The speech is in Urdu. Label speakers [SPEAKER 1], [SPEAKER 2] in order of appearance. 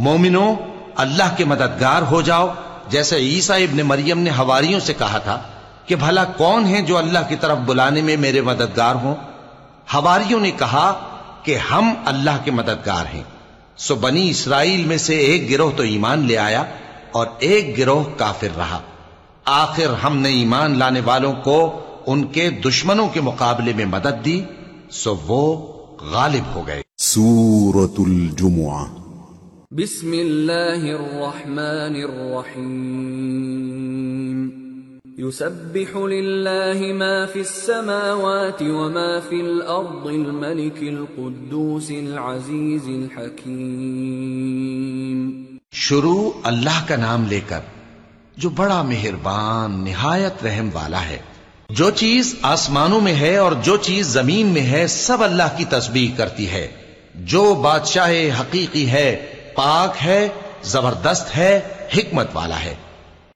[SPEAKER 1] مومنو اللہ کے مددگار ہو جاؤ، جیسے عیسیٰ ابن مریم نے حواریوں سے کہا تھا کہ بھلا کون ہے جو اللہ کی طرف بلانے میں میرے مددگار ہوں؟ حواریوں نے کہا کہ ہم اللہ کے مددگار ہیں۔ سو بنی اسرائیل میں سے ایک گروہ تو ایمان لے آیا اور ایک گروہ کافر رہا۔ آخر ہم نے ایمان لانے والوں کو ان کے دشمنوں کے مقابلے میں مدد دی، سو وہ غالب ہو گئے۔
[SPEAKER 2] سورة الجمعہ۔
[SPEAKER 3] بسم اللہ الرحمن الرحیم۔ يسبح للہ ما فی السماوات وما فی الارض الملک القدوس العزیز الحکیم۔
[SPEAKER 1] شروع اللہ کا نام لے کر جو بڑا مہربان نہایت رحم والا ہے۔ جو چیز آسمانوں میں ہے اور جو چیز زمین میں ہے سب اللہ کی تسبیح کرتی ہے۔ جو بادشاہ حقیقی ہے، پاک ہے، زبردست ہے، حکمت والا ہے۔